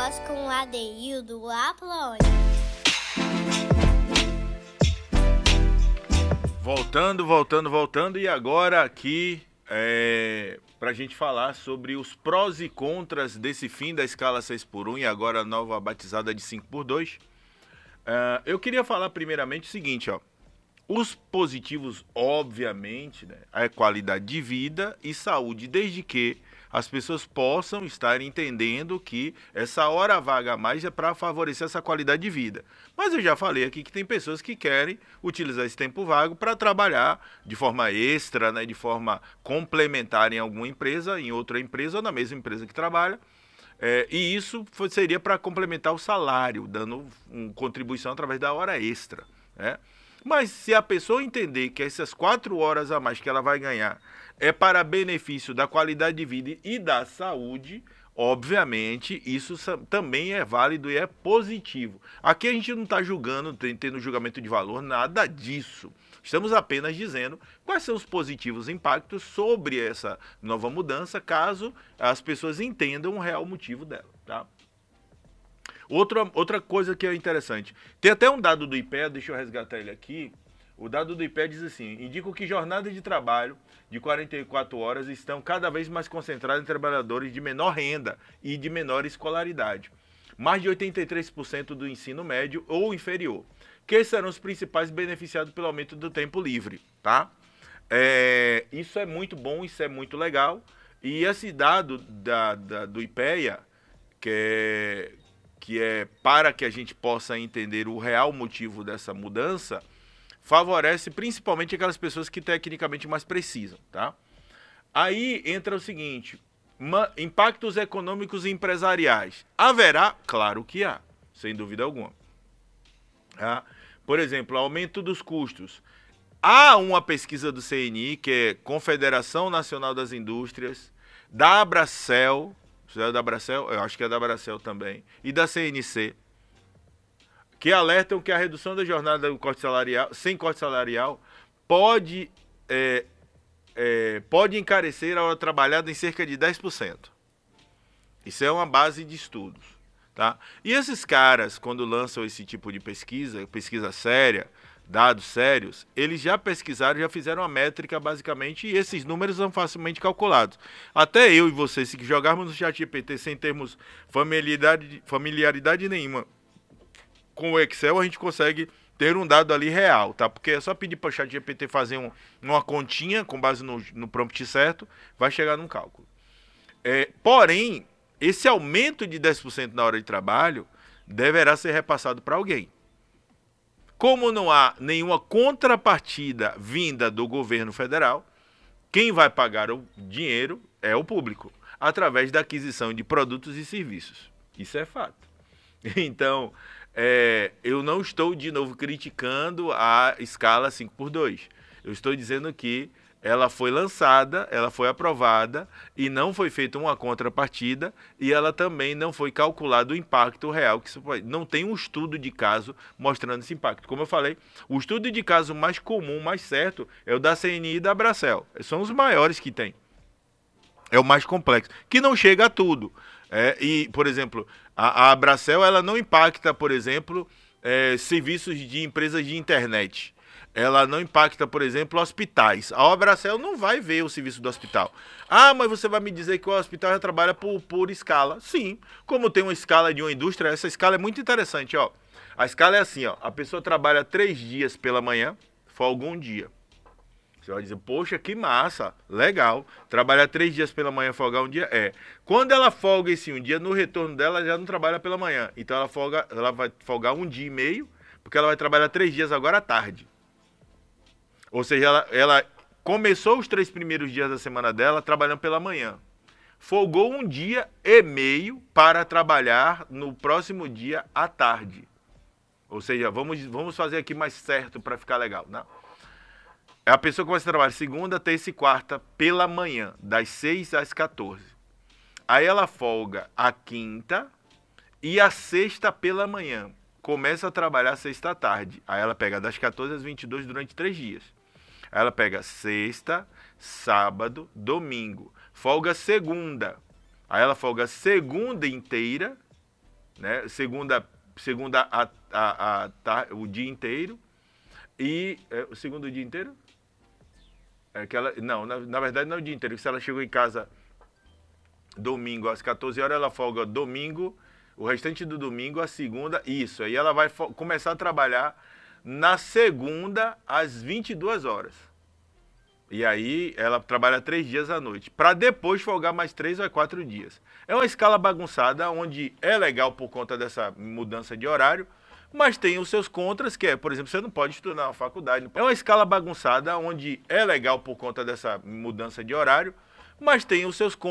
Voz com Adeildo Aplone. Voltando, e agora aqui para a gente falar sobre os prós e contras desse fim da escala 6x1 e agora a nova batizada de 5x2. Eu queria falar primeiramente o seguinte, ó. Os positivos, obviamente, né, é qualidade de vida e saúde, desde que as pessoas possam estar entendendo que essa hora vaga a mais é para favorecer essa qualidade de vida. Mas eu já falei aqui que tem pessoas que querem utilizar esse tempo vago para trabalhar de forma extra, né, de forma complementar em alguma empresa, em outra empresa ou na mesma empresa que trabalha. E isso seria para complementar o salário, dando uma contribuição através da hora extra, né? Mas se a pessoa entender que essas 4 horas a mais que ela vai ganhar é para benefício da qualidade de vida e da saúde, obviamente isso também é válido e é positivo. Aqui a gente não está julgando, tendo julgamento de valor, nada disso. Estamos apenas dizendo quais são os positivos impactos sobre essa nova mudança, caso as pessoas entendam o real motivo dela, tá? Outra coisa que é interessante, tem até um dado do IPEA, deixa eu resgatar ele aqui. O dado do IPEA diz assim: indicam que jornadas de trabalho de 44 horas estão cada vez mais concentradas em trabalhadores de menor renda e de menor escolaridade. Mais de 83% do ensino médio ou inferior, que serão os principais beneficiados pelo aumento do tempo livre, tá? Isso é muito bom, isso é muito legal. E esse dado do IPEA, que é para que a gente possa entender o real motivo dessa mudança, favorece principalmente aquelas pessoas que tecnicamente mais precisam, tá? Aí entra o seguinte: impactos econômicos e empresariais. Haverá? Claro que há, sem dúvida alguma. Por exemplo, aumento dos custos. Há uma pesquisa do CNI, que é Confederação Nacional das Indústrias, da Abracel, eu acho que é da Abracel também, e da CNC, que alertam que a redução da jornada do corte salarial, sem corte salarial pode encarecer a hora trabalhada em cerca de 10%. Isso é uma base de estudos, tá? E esses caras, quando lançam esse tipo de pesquisa séria, dados sérios, eles já pesquisaram, já fizeram uma métrica basicamente, e esses números são facilmente calculados. Até eu e você, se jogarmos no ChatGPT sem termos familiaridade nenhuma com o Excel, a gente consegue ter um dado ali real, tá? Porque é só pedir para o ChatGPT fazer uma continha com base no prompt certo, vai chegar num cálculo. Porém, esse aumento de 10% na hora de trabalho deverá ser repassado para alguém. Como não há nenhuma contrapartida vinda do governo federal, quem vai pagar o dinheiro é o público, através da aquisição de produtos e serviços. Isso é fato. Então, eu não estou de novo criticando a escala 5x2. Eu estou dizendo que ela foi lançada, ela foi aprovada e não foi feita uma contrapartida, e ela também não foi calculado o impacto real que isso pode. Não tem um estudo de caso mostrando esse impacto. Como eu falei, o estudo de caso mais comum, mais certo, é o da CNI e da Abracel. São os maiores que tem. É o mais complexo, que não chega a tudo. E, por exemplo, a Abracel, ela não impacta, por exemplo, serviços de empresas de internet. Ela não impacta, por exemplo, hospitais. A Abracel não vai ver o serviço do hospital. Ah, mas você vai me dizer que o hospital já trabalha por escala. Sim, como tem uma escala de uma indústria, essa escala é muito interessante, ó. A escala é assim, ó. A pessoa trabalha 3 dias pela manhã, folga um dia. Você vai dizer, poxa, que massa, legal. Trabalhar 3 dias pela manhã, folgar um dia, Quando ela folga esse um dia, no retorno dela, ela já não trabalha pela manhã. Então ela vai folgar 1 dia e meio, porque ela vai trabalhar 3 dias agora à tarde. Ou seja, ela começou os 3 primeiros dias da semana dela trabalhando pela manhã. Folgou 1 dia e meio para trabalhar no próximo dia à tarde. Ou seja, vamos fazer aqui mais certo para ficar legal, né? A pessoa começa a trabalhar segunda, terça e quarta pela manhã, das 6 às 14. Aí ela folga a quinta e a sexta pela manhã. Começa a trabalhar sexta à tarde. Aí ela pega das 14 às 22 durante 3 dias. Aí ela pega sexta, sábado, domingo. Folga segunda. Aí ela folga segunda inteira né? Segunda o dia inteiro. E o segundo dia inteiro? Não, na verdade não é o dia inteiro. Se ela chegou em casa domingo às 14 horas, ela folga domingo, o restante do domingo, a segunda, isso. Aí ela vai começar a trabalhar na segunda às 22 horas. E aí ela trabalha 3 dias à noite, para depois folgar mais 3 ou 4 dias. É uma escala bagunçada, onde é legal por conta dessa mudança de horário, mas tem os seus contras, que é, por exemplo, você não pode estudar na faculdade. É uma escala bagunçada, onde é legal por conta dessa mudança de horário, mas tem os seus contras.